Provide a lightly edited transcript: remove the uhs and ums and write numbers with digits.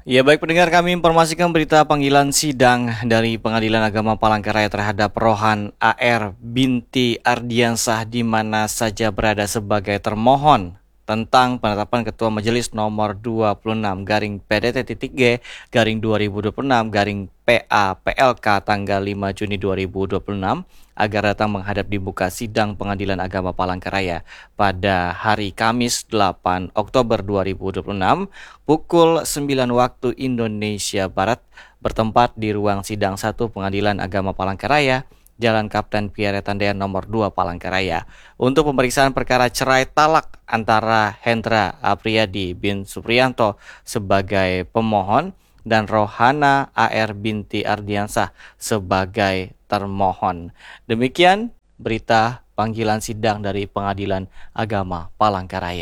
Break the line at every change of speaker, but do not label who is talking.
Ya baik pendengar, kami informasikan berita panggilan sidang dari Pengadilan Agama Palangkaraya terhadap Rohan AR binti Ardiansah di mana saja berada sebagai termohon tentang penetapan Ketua Majelis nomor 26 garing PDT-G garing 2026 garing PA PLK tanggal 5 Juni 2026 agar datang menghadap di muka sidang Pengadilan Agama Palangkaraya pada hari Kamis 8 Oktober 2026 pukul 9 waktu Indonesia Barat bertempat di ruang sidang 1 Pengadilan Agama Palangkaraya, Jalan Kapten Pierre Tandean nomor 2 Palangkaraya untuk pemeriksaan perkara cerai talak antara Hendra Apriyadi bin Supriyanto sebagai pemohon dan Rohana AR binti Ardiansah sebagai termohon. Demikian berita panggilan sidang dari Pengadilan Agama Palangkaraya.